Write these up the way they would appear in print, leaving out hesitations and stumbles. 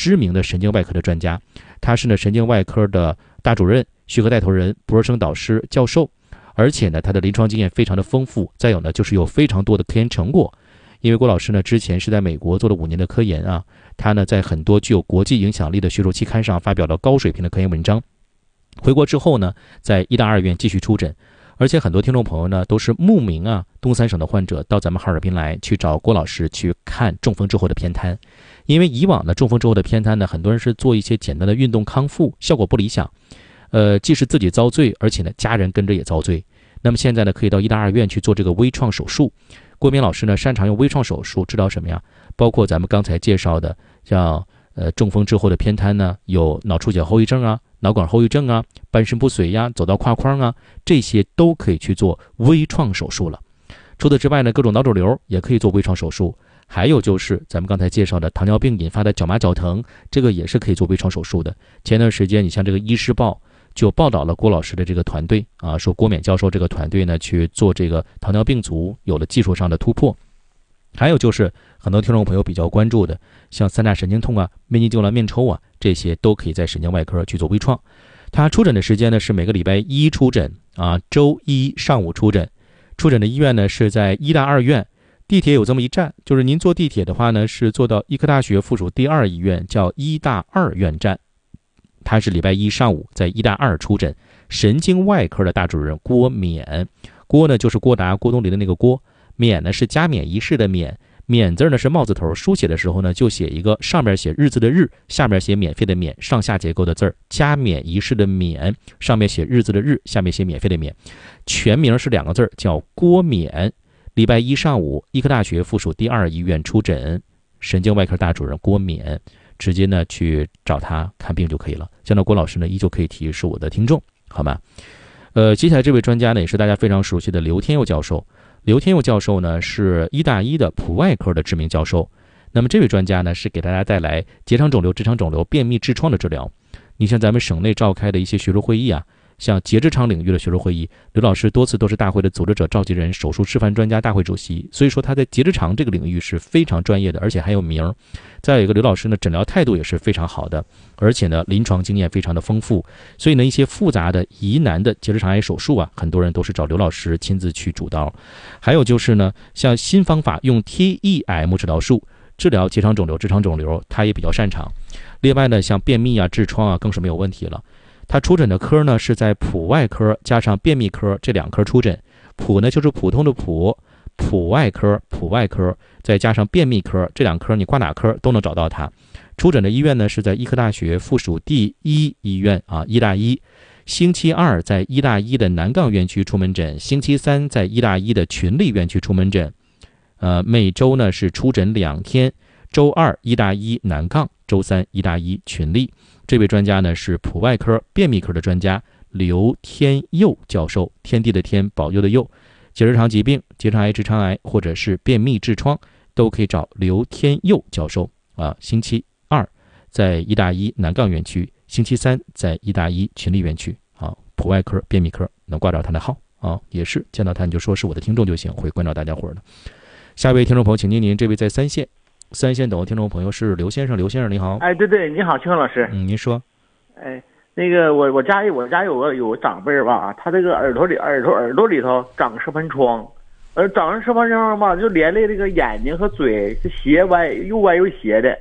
知名的神经外科的专家，他是呢神经外科的大主任、学科带头人、博士生导师、教授，而且呢他的临床经验非常的丰富，再有呢就是有非常多的科研成果。因为郭老师呢之前是在美国做了5年的科研啊，他呢在很多具有国际影响力的学术期刊上发表了高水平的科研文章。回国之后呢，在医大2院继续出诊，而且很多听众朋友呢都是慕名啊，东三省的患者到咱们哈尔滨来去找郭老师去看中风之后的偏瘫。因为以往呢中风之后的偏瘫呢，很多人是做一些简单的运动康复，效果不理想，既是自己遭罪，而且呢家人跟着也遭罪。那么现在呢可以到医大2院去做这个微创手术。郭明老师呢擅长用微创手术治疗什么呀？包括咱们刚才介绍的像中风之后的偏瘫呢，有脑出血后遗症啊、脑管后遗症啊、半身不遂呀、走到胯框啊，这些都可以去做微创手术了。除此之外呢，各种脑肿瘤也可以做微创手术，还有就是咱们刚才介绍的糖尿病引发的脚麻脚疼，这个也是可以做微创手术的。前段时间你像这个医师报就报道了郭老师的这个团队啊，说郭冕教授这个团队呢去做这个糖尿病足有了技术上的突破。还有就是很多听众朋友比较关注的，像3大神经痛啊、面筋睭挛面抽啊，这些都可以在神经外科去做微创。他出诊的时间呢是每个礼拜1出诊啊，周1上午出诊。出诊的医院呢是在医大2院，地铁有这么一站，就是您坐地铁的话呢是坐到医科大学附属第2医院，叫医大2院站。他是礼拜1上午在医大2出诊，神经外科的大主任郭冕。郭呢就是郭达、郭冬临的那个郭，冕呢是加冕仪式的冕，冕字呢是帽字头，书写的时候呢就写一个上面写日字的日，下面写免费的免，上下结构的字儿，加冕仪式的冕，上面写日字的日，下面写免费的免，全名是2个字，叫郭冕。礼拜1上午医科大学附属第2医院出诊，神经外科大主任郭冕，直接呢去找他看病就可以了。见到郭老师呢依旧可以提是我的听众，好吗？接下来这位专家呢也是大家非常熟悉的刘天佑教授。刘天佑教授呢是医大1的普外科的知名教授。那么这位专家呢是给大家带来结肠肿瘤、直肠肿瘤、便秘、痔疮的治疗。你像咱们省内召开的一些学术会议啊，像结直肠领域的学术会议，刘老师多次都是大会的组织者、召集人、手术示范专家大会主席，所以说他在结直肠这个领域是非常专业的，而且还有名。再有一个，刘老师呢诊疗态度也是非常好的，而且呢临床经验非常的丰富，所以呢一些复杂的疑难的结直肠癌手术啊，很多人都是找刘老师亲自去主刀。还有就是呢，像新方法用 TEM 治疗术治疗结肠肿瘤、直肠肿瘤，他也比较擅长。另外呢，像便秘啊、痔疮啊更是没有问题了。他出诊的科呢是在普外科加上便秘科这2科出诊，普呢就是普通的普外科再加上便秘科，这2科你挂哪科都能找到他。出诊的医院呢是在医科大学附属第1医院啊，医大1。星期2在医大1的南杠院区出门诊，星期3在医大1的群力院区出门诊。每周呢是出诊2天，周2医大1南杠，周3医大1群力。这位专家呢是普外科便秘科的专家刘天佑教授，天地的天，保佑的佑。结直肠疾病、结肠癌、直肠癌或者是便秘、痔疮都可以找刘天佑教授啊。星期2在医大1南杠院区，星期3在医大1群力院区啊。普外科、便秘科能挂着他的号啊，也是见到他你就说是我的听众就行，会关照大家伙的。下一位听众朋友，请您这位在3线等的听众朋友是刘先生，刘先生你好。 哎，对，你好，青老师。 您说。 哎，那个我家有个长辈吧，他这个耳朵里头长射盘疮，长上射盘疮吧，就连累这个眼睛和嘴是斜歪，又歪又斜的。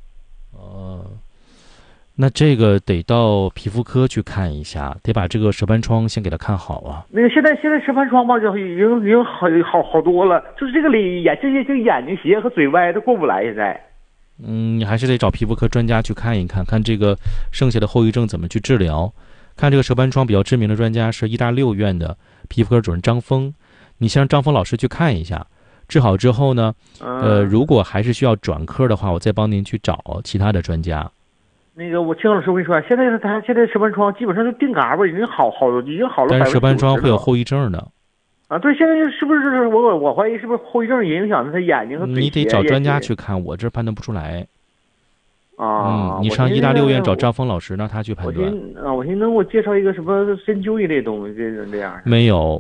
那这个得到皮肤科去看一下，得把这个射盘疮先给他看好啊。 那个现在射盘疮吧，就已经好多了，就是这个眼睛斜和嘴歪都过不来现在。 你还是得找皮肤科专家去看一看，看这个剩下的后遗症怎么去治疗。看这个射盘疮比较知名的专家是医大6院的皮肤科主任张峰，你先让张峰老师去看一下，治好之后呢，如果还是需要转科的话，我再帮您去找其他的专家。 那个我青老师，我跟你说，现在射盘疮基本上就定嘎巴，已经好了。 但是射盘疮会有后遗症的。 啊，对，现在是不是我怀疑是不是后遗症影响他眼睛和嘴？ 你得找专家去看，我这判断不出来。你上医大6院找张峰老师，让他去判断。 我寻思能给我介绍一个什么针灸一类东西，这样。 没有。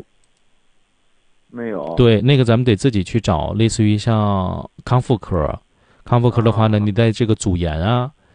对，那个咱们得自己去找，类似于像康复科的话呢，你在这个组员啊。